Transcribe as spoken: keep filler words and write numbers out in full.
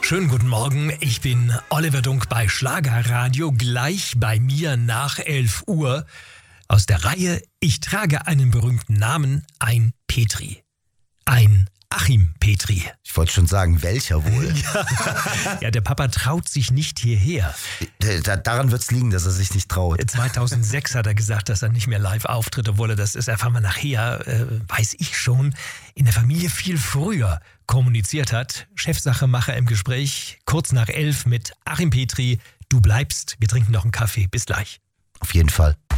Schönen guten Morgen, ich bin Oliver Dunk bei Schlagerradio, gleich bei mir nach elf Uhr. Aus der Reihe Ich trage einen berühmten Namen, ein Petri. Ein Achim Petri. Ich wollte schon sagen, welcher wohl? Ja, ja, der Papa traut sich nicht hierher. Da, daran wird es liegen, dass er sich nicht traut. zweitausendsechs hat er gesagt, dass er nicht mehr live auftritt, obwohl er das ist, erfahren wir nachher, äh, weiß ich schon, in der Familie viel früher kommuniziert hat. Chefsachemacher im Gespräch, kurz nach elf mit Achim Petri. Du bleibst, wir trinken noch einen Kaffee. Bis gleich. Auf jeden Fall.